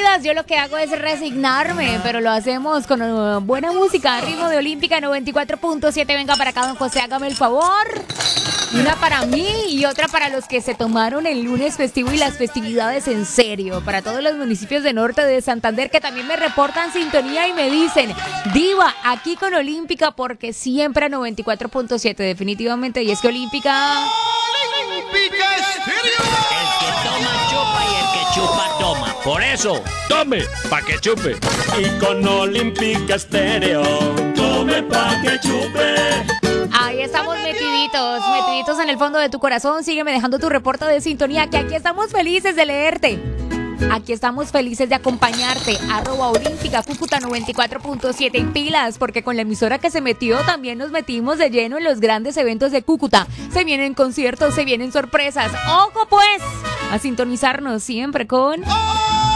vidas, yo lo que hago es resignarme, pero lo hacemos con buena música, ritmo de Olímpica 94.7. Venga para acá, don José, hágame el favor. Una para mí y otra para los que se tomaron el lunes festivo y las festividades en serio. Para todos los municipios de norte de Santander que también me reportan sintonía y me dicen: Diva, aquí con Olímpica, porque siempre a 94.7 definitivamente. Y es que Olímpica... ¡Olímpica Estéreo! El que toma chupa y el que chupa toma. Por eso, tome pa' que chupe. Y con Olímpica Estéreo, tome pa' que chupe. Ahí estamos metiditos en el fondo de tu corazón. Sígueme dejando tu reporte de sintonía, que aquí estamos felices de leerte. Aquí estamos felices de acompañarte. @Olímpica Cúcuta 94.7. Y pilas, porque con la emisora que se metió también nos metimos de lleno en los grandes eventos de Cúcuta. Se vienen conciertos, se vienen sorpresas. ¡Ojo pues! A sintonizarnos siempre con...